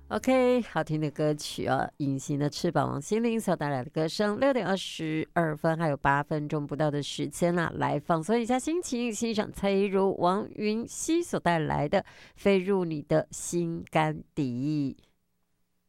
OK，好听的歌曲哦，隐形的翅膀王心凌所带来的歌声。6点22分，还有8分钟不到的时间啦，来放松一下心情，欣赏蔡依如、王云熙所带来的《飞入你的心肝底》。